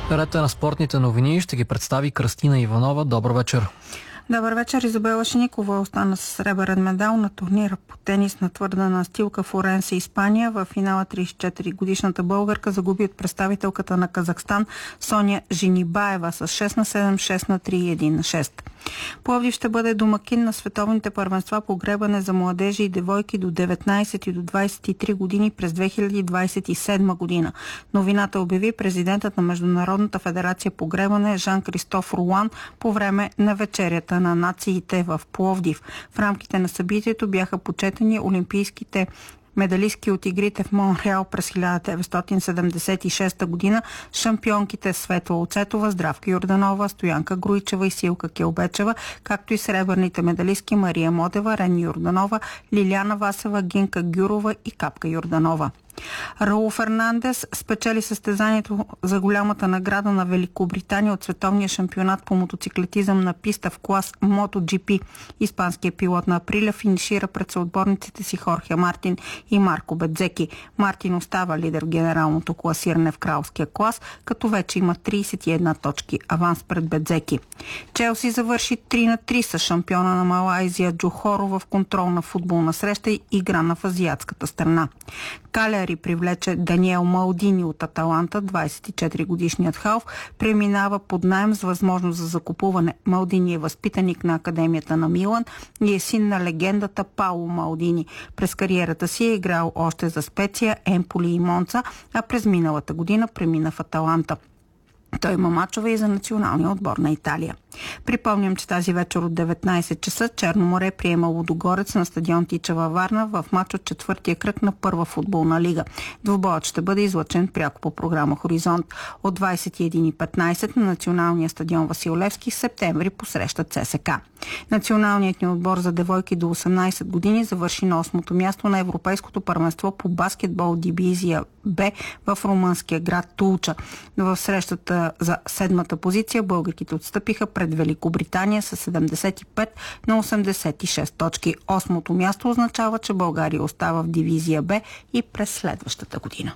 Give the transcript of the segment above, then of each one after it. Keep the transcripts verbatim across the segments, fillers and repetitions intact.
Ред на спортните новини ще ги представи Кръстина Иванова. Добър вечер. Добър вечер. Изабела Шеникова остана с сребърен медал на турнира по тенис на твърда настилка в Оренсе, Испания. В финала тридесет и четири годишната българка загуби от представителката на Казахстан Соня Женибаева с шест на седем, шест на три и едно на шест. Пловдив ще бъде домакин на световните първенства по гребане за младежи и девойки до деветнайсет и до двайсет и три години през две хиляди двайсет и седма година. Новината обяви президентът на Международната федерация по гребане Жан-Кристоф Руан по време на вечерята на нациите в Пловдив. В рамките на събитието бяха почетени олимпийските медалистки от игрите в Монреал през хиляда деветстотин седемдесет и шеста година, шампионките Светла Оцетова, Здравка Йорданова, Стоянка Груйчева и Силка Келбечева, както и сребърните медалистки Мария Модева, Рени Йорданова, Лиляна Васева, Гинка Гюрова и Капка Йорданова. Раул Фернандес спечели състезанието за голямата награда на Великобритания от световния шампионат по мотоциклетизъм на писта в клас MotoGP. Испанският пилот на Априля финишира пред съотборниците си Хорхе Мартин и Марко Бедзеки. Мартин остава лидер в генералното класиране в кралския клас, като вече има трийсет и една точки аванс пред Бедзеки. Челси завърши три на три с шампиона на Малайзия Джохоро в контролна футболна среща и игра на в азиатската страна. Калери привлече Даниел Малдини от Аталанта. двайсет и четири годишният халф преминава под наем с възможност за закупуване. Малдини е възпитаник на Академията на Милан и е син на легендата Пауло Малдини. През кариерата си е играл още за Специя, Емполи и Монца, а през миналата година премина в Аталанта. Той има мачове и за националния отбор на Италия. Припомням, че тази вечер от деветнайсет часа Черно море приема Лудогорец на стадион Тича във Варна в мач от четвъртия кръг на първа футболна лига. Двубоят ще бъде излъчен пряко по програма Хоризонт от двайсет и една и петнайсет на националния стадион Васил Левски в септември посреща ЦСКА. Националният ни отбор за девойки до осемнайсет години завърши на осмото място на Европейското първенство по баскетбол дивизия Б в румънския град Тулча. В срещата за седмата позиция българките отстъпиха пред Великобритания с седемдесет и пет на осемдесет и шест точки. Осмото място означава, че България остава в дивизия Б и през следващата година.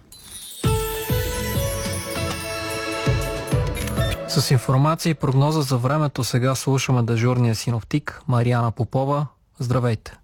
С информация и прогноза за времето сега слушаме дежурния синоптик Мариана Попова. Здравейте!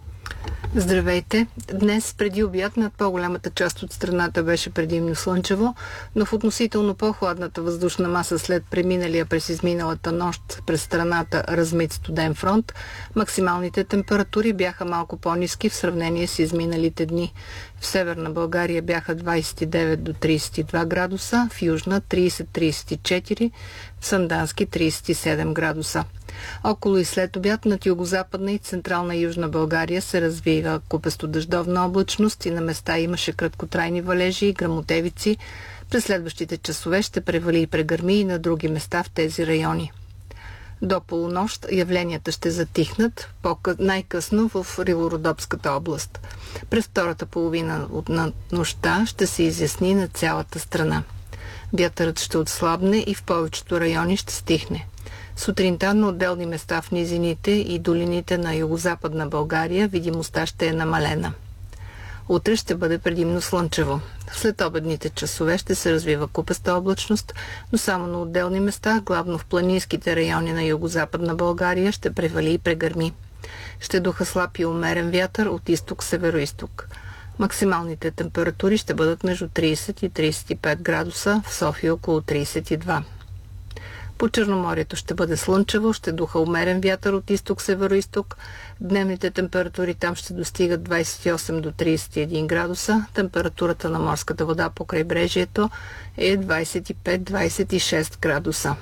Здравейте! Днес преди обяд над по-голямата част от страната беше предимно слънчево, но в относително по-хладната въздушна маса след преминалия през изминалата нощ през страната размит студен фронт, максималните температури бяха малко по-ниски в сравнение с изминалите дни. В Северна България бяха двайсет и девет до трийсет и два градуса, в Южна трийсет до трийсет и четири, в Сандански трийсет и седем градуса. Около и след обяд над югозападна и централна Южна България се развива купесто-дъждовна облачност и на места имаше краткотрайни валежи и гръмотевици. През следващите часове ще превали и прегърми и на други места в тези райони. До полунощ явленията ще затихнат, най-късно в Рило-Родопската област. През втората половина от нощта ще се изясни на цялата страна. Вятърът ще отслабне и в повечето райони ще стихне. Сутринта на отделни места в низините и долините на югозападна България видимостта ще е намалена. Утре ще бъде предимно слънчево. В следобедните часове ще се развива купеста облачност, но само на отделни места, главно в планинските райони на югозападна България, ще превали и прегърми. Ще духа слаб и умерен вятър от изток-североизток. Максималните температури ще бъдат между трийсет и трийсет и пет градуса, в София около трийсет и два. По Черноморието ще бъде слънчево, ще духа умерен вятър от изток-североизток. Дневните температури там ще достигат двайсет и осем до трийсет и един градуса. Температурата на морската вода по крайбрежието е двайсет и пет до двайсет и шест градуса.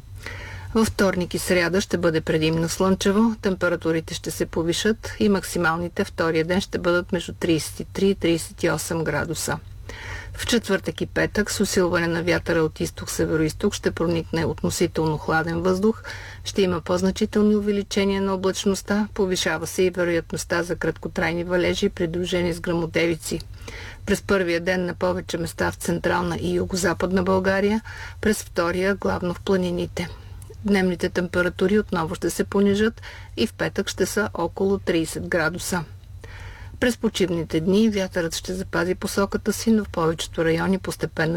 Във вторник и сряда ще бъде предимно слънчево, температурите ще се повишат и максималните втория ден ще бъдат между трийсет и три и трийсет и осем градуса. В четвъртък и петък с усилване на вятъра от изток-североизток ще проникне относително хладен въздух, ще има по-значителни увеличения на облачността, повишава се и вероятността за краткотрайни валежи, придружени с гръмотевици. През първия ден на повече места в централна и югозападна България, през втория главно в планините. Дневните температури отново ще се понижат и в петък ще са около трийсет градуса. През почивните дни вятърът ще запази посоката си, но в повечето райони постепенно